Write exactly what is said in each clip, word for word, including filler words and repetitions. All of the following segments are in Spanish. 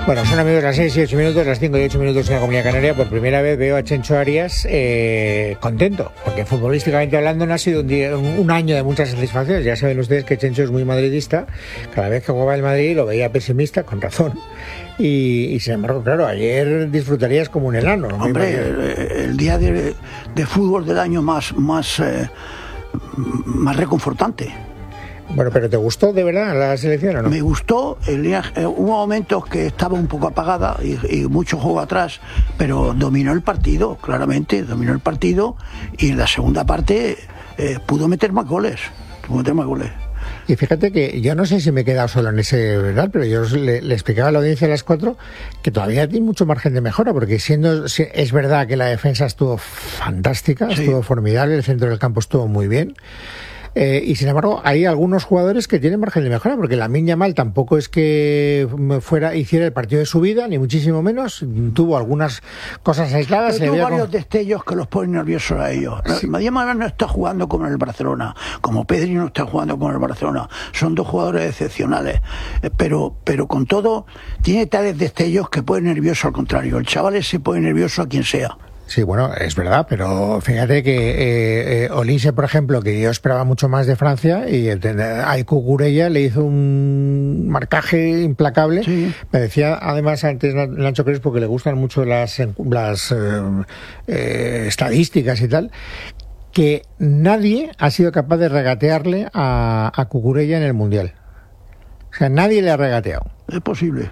Bueno, son amigos las seis y ocho minutos, las cinco y ocho minutos en la Comunidad Canaria. Por primera vez veo a Chencho Arias eh, contento, porque futbolísticamente hablando no ha sido un, día, un año de muchas satisfacciones. Ya saben ustedes que Chencho es muy madridista. Cada vez que jugaba el Madrid lo veía pesimista, con razón. Y, y sin embargo, claro, ayer disfrutarías como un enano, ¿no? Hombre, el, el día de, de fútbol del año más, más, eh, más reconfortante. Bueno, pero ¿te gustó de verdad la selección o no? Me gustó, el, eh, hubo momentos que estaba un poco apagada y, y mucho juego atrás, pero dominó el partido, claramente, dominó el partido y en la segunda parte eh, pudo meter más goles, pudo meter más goles. Y fíjate que yo no sé si me he quedado solo en ese, ¿verdad? Pero yo le, le explicaba a la audiencia de las cuatro que todavía tiene mucho margen de mejora, porque siendo es verdad que la defensa estuvo fantástica, sí. Estuvo formidable, el centro del campo estuvo muy bien. Eh, y sin embargo hay algunos jugadores que tienen margen de mejora, porque Lamine Yamal tampoco es que fuera hiciera el partido de su vida, ni muchísimo menos. Tuvo algunas cosas aisladas. Pero tuvo varios con... destellos que los ponen nerviosos a ellos. Sí. Yamal no está jugando como en el Barcelona, como Pedri no está jugando como en el Barcelona. Son dos jugadores excepcionales, eh, pero pero con todo tiene tales destellos que pone nervioso al contrario. El chaval se pone nervioso a quien sea. Sí, bueno, es verdad, pero fíjate que eh, eh, Olise, por ejemplo, que yo esperaba mucho más de Francia, y a Cucurella le hizo un marcaje implacable. Sí. Me decía, además, antes Nacho Crespo, que le gustan mucho las, las eh, eh, estadísticas y tal, que nadie ha sido capaz de regatearle a, a Cucurella en el Mundial. O sea, nadie le ha regateado. Es posible.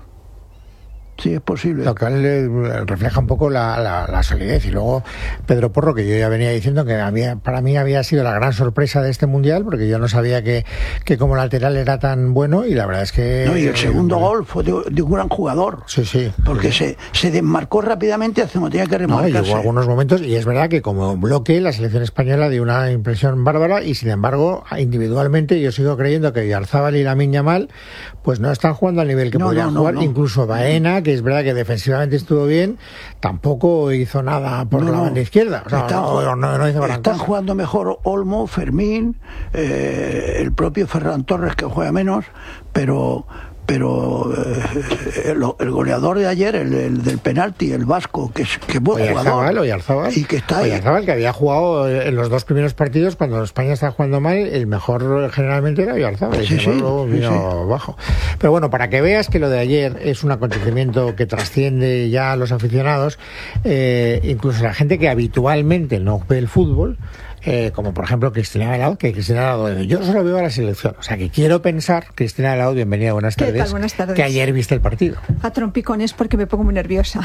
Sí, es posible. Lo cual refleja un poco la, la, la solidez. Y luego Pedro Porro, que yo ya venía diciendo que había, para mí había sido la gran sorpresa de este Mundial, porque yo no sabía que, que como lateral era tan bueno, y la verdad es que... No, y el segundo eh, gol fue de, de un gran jugador. Sí, sí. Porque sí. Se, se desmarcó rápidamente hace como tenía que remarcarse. No, y hubo algunos momentos, y es verdad que como bloque la selección española dio una impresión bárbara, y sin embargo, individualmente yo sigo creyendo que Oyarzabal y Lamine Yamal pues no están jugando al nivel que no, podrían no, no, jugar, no. Incluso Baena, que es verdad que defensivamente estuvo bien, tampoco hizo nada por no, la banda izquierda. O sea, están, no, no, no hizo gran están cosa. Jugando mejor Olmo, Fermín, eh, el propio Ferran Torres, que juega menos, pero pero eh, el, el goleador de ayer, el, el del penalti, el vasco, que es que buen jugador, Oyarzabal, y que está ahí. Oyarzabal, que había jugado en los dos primeros partidos cuando España estaba jugando mal, el mejor generalmente era Oyarzabal, sí, y sí, luego vino sí, bajo. Pero bueno, para que veas que lo de ayer es un acontecimiento que trasciende ya a los aficionados, eh, incluso la gente que habitualmente no ve el fútbol, Eh, como por ejemplo Cristina Belaud, que Cristina Belaud, yo solo veo a la selección, o sea que quiero pensar, Cristina Belaud, bienvenida, buenas tardes, ¿Qué tal? Buenas tardes. Que ayer viste el partido. A trompicones porque me pongo muy nerviosa.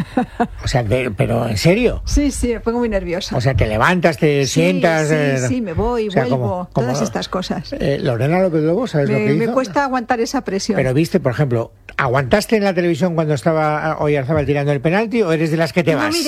O sea, de, pero ¿en serio? Sí, sí, me pongo muy nerviosa. O sea, te levantas, te sí, sientas... Sí, eh, sí, me voy, o sea, vuelvo, como, como, todas estas cosas. Eh, Lorena López Lobo, ¿sabes me, lo que hizo? Me cuesta aguantar esa presión. Pero viste, por ejemplo, ¿aguantaste en la televisión cuando estaba Oyarzabal tirando el penalti o eres de las que te no, vas? Mire,